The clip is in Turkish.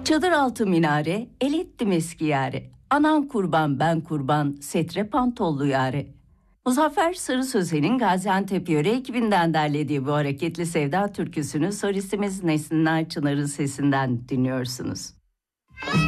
Çadır altı minare, el ettim eski yare. Anan kurban ben kurban, setre pantollu yare. Muzaffer Sarı Sözen'in Gaziantep Yöre ekibinden derlediği bu hareketli sevda türküsünü solistimiz Nesin Çınar'ın sesinden dinliyorsunuz.